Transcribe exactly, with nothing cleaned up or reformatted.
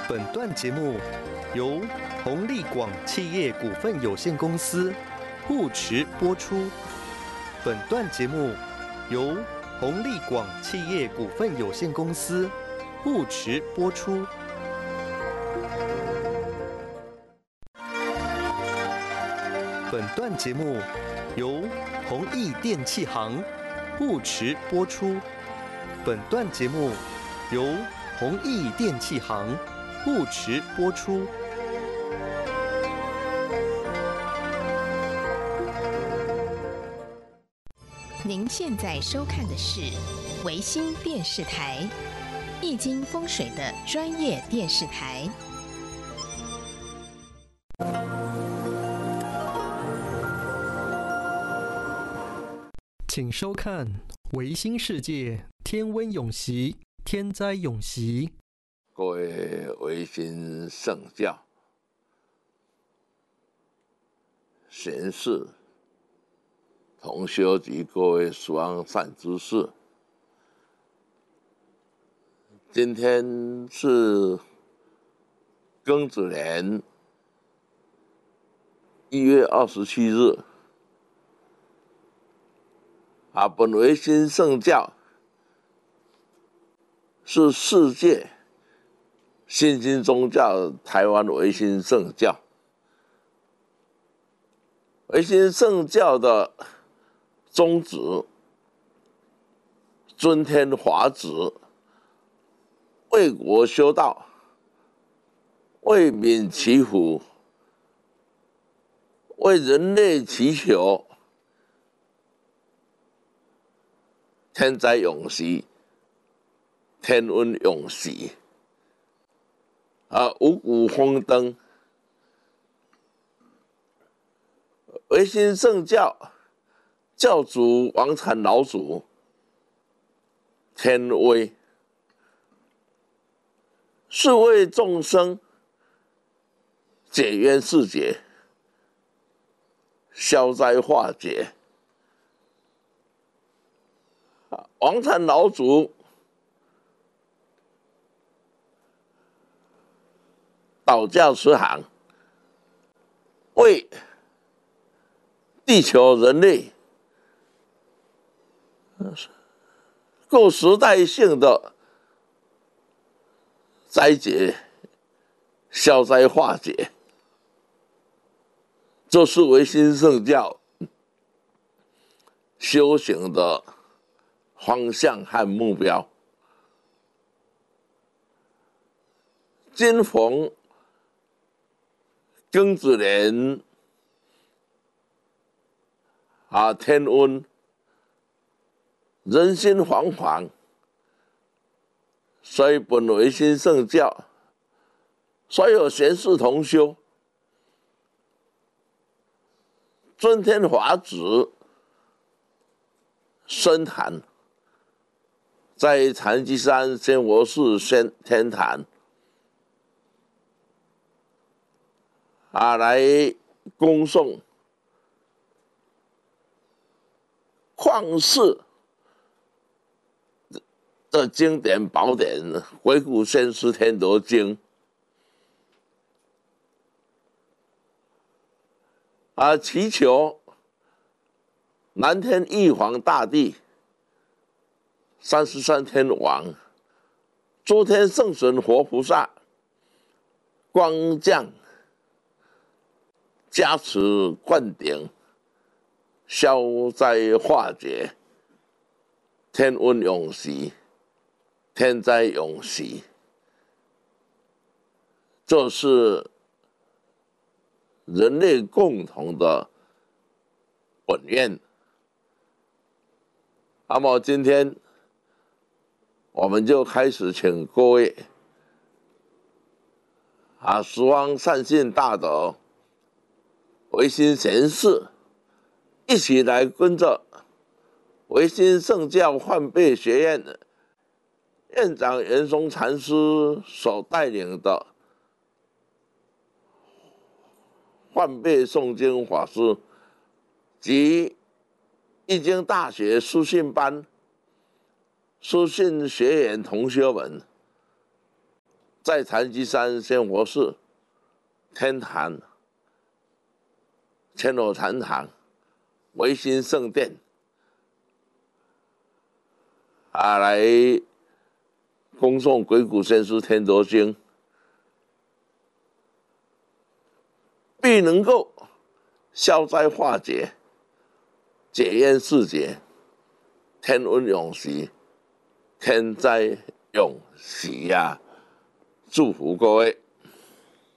本段节目由宏利广企业股份有限公司护持播出。本段节目由宏利广企业股份有限公司护持播出。本段节目由弘毅电气行护持播出。本段节目由弘毅电气行护持播出。 您现在收看的是维新电视台，易经风水的专业电视台。 请收看维新世界天温永息，天灾永息。 各位维新圣教贤士、同修及各位十方善知识，今天是庚子年一月二十七日。啊，本维新圣教是世界新兴宗教台湾维新圣教。维新圣教的宗旨，尊天华旨，为国修道，为民祈福，为人类祈求天灾永息，天温永息，啊，五谷丰登。维新圣教教主王禅老祖天威，是为众生解冤释结，消灾化解。王禅老祖导教慈航，为地球人类各时代性的灾劫消灾化解，这是维新圣教修行的方向和目标。今逢庚子年啊，天温，人心惶惶，所以本维新圣教所有贤士同修尊天华旨深坛，在禅机山仙佛寺仙天坛啊，来恭送旷世的经典宝典《回顾先师天德经》啊，祈求南天玉皇大帝、三十三天王、诸天圣神活菩萨光降加持灌顶，消灾化解，天温永息，天灾永息。这是人类共同的本愿。那么今天我们就开始请各位啊，十方善信大德、维新贤士一起来跟着维新圣教换辈学院的院长袁松禅师所带领的换辈诵经法师及易经大学书信班书信学员同学们， 在禅机山仙佛寺天坛千罗禅堂维新圣殿啊，来恭诵鬼谷先师天陀经，必能够消灾化解、解冤释结、天恩永续、天灾永喜呀！祝福各位。